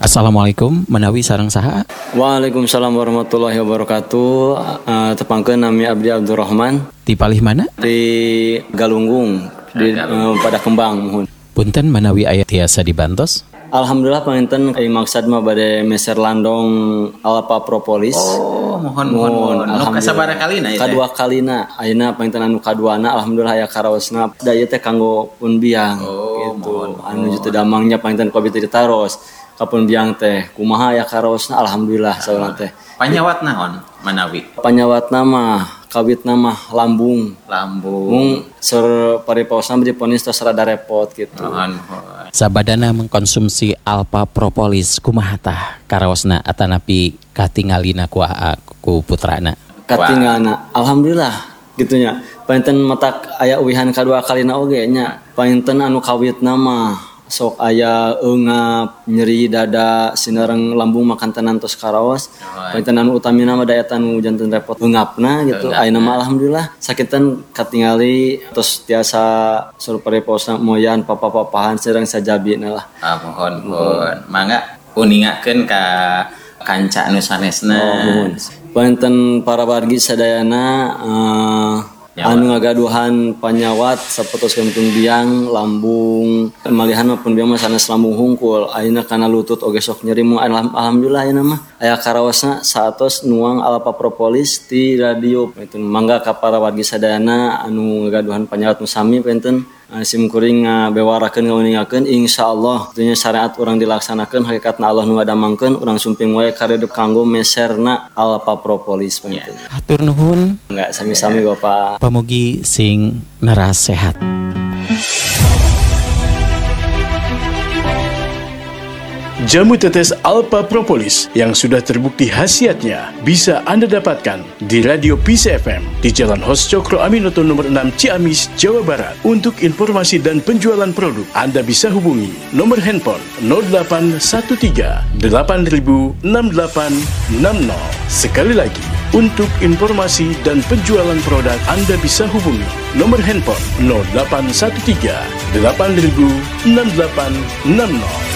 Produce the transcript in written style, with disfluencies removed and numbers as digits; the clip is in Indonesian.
Assalamualaikum, menawi sareng saha. Waalaikumsalam warahmatullahi wabarakatuh. Tepangkeun nami Abdi Abdurrahman. Di palih mana? Di Galunggung, pada Kembang mohon. Punten menawi aya tiasa dibantos. Alhamdulillah panginten maksud mah bade meser landong alpa propolis. Oh, mohon. Anu kasabaraha kalina ieu? Kadua kalina. Ayeuna panginten anu kaduana alhamdulillah aya karaosna. Da ieu teh kanggo pun biang gitu. Anu teu damangnya panginten kobi teu ditaros. Kapun biang teh kumaha aya karaosna alhamdulillah saurang teh. Panyawat naon manawi? Panyawatna mah kawitna mah lambung. Mung sur paripaosna diponis tos rada repot gitu. Sabadana mengkonsumsi alpha propolis kumaha tah karaosna atanapi katingalina ku putrana? Katingalna alhamdulillah gitunya. Painten matak aya uwihan kadua kalina oge nya. Painten anu kawitna mah sok aya eungap, nyeri dada, sineureng lambung makan tenan tos karaos. Painten anu utamina mah daya tanu janten repot eungapna gitu. Ayeuna mah alhamdulillah sakitan katingali tos tiasa sur pareposna moyan papa-papahan sareng sajabina lah. Mohon. Mangga uningakeun ka kanca anu sanesna. Painten para wargi sadayana anu ngagaduhan panyawat sapertos pun biang lambung malihan pun biang mah sanes lambung hungkul ayeuna kana lutut oge sok nyeri mu alhamdulillah ayeuna mah aya karaosna saatos nuang alpha propolis ti radio painten mangga ka para wargi sadayana anu ngagaduhan panyawat nu sami painten sim kuring bewarakeun ngauningakeun insyaallah dunya syariat urang dilaksanakeun hakikatna Allah nu ngadamangkeun urang sumping wae karedep kanggo meserna alpha propolis painten. Hatur nuhun. Enggak sami-sami Bapak. Pamugi sing neras sehat. Jamu tetes alpha propolis yang sudah terbukti khasiatnya bisa Anda dapatkan di Radio Peace FM di Jalan Hos Cokro Aminoto nomor 6 Ciamis, Jawa Barat. Untuk informasi dan penjualan produk, Anda bisa hubungi nomor handphone 0813 8000 6860. Sekali lagi, untuk informasi dan penjualan produk, Anda bisa hubungi nomor handphone 0813 8000 6860.